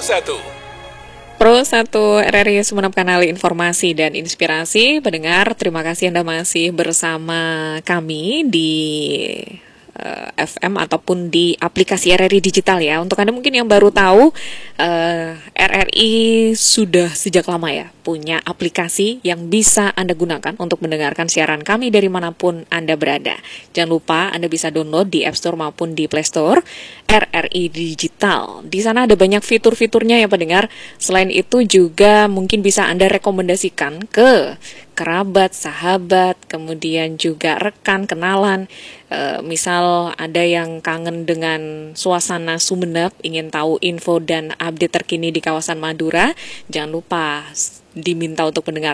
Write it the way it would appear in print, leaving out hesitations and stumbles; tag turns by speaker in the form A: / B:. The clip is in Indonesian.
A: Pro 1 RRI Sumeneb, kanal informasi dan inspirasi. Pendengar, terima kasih Anda masih bersama kami di FM ataupun di aplikasi RRI Digital ya. Untuk Anda mungkin yang baru tahu, RRI sudah sejak lama ya punya aplikasi yang bisa Anda gunakan untuk mendengarkan siaran kami dari manapun Anda berada. Jangan lupa Anda bisa download di App Store maupun di Play Store RRI Digital. Di sana ada banyak fitur-fiturnya ya pendengar. Selain itu juga mungkin bisa Anda rekomendasikan ke kerabat, sahabat, kemudian juga rekan, kenalan. Misal ada yang kangen dengan suasana Sumeneb, ingin tahu info dan update terkini di kawasan Madura, jangan lupa diminta untuk mendengar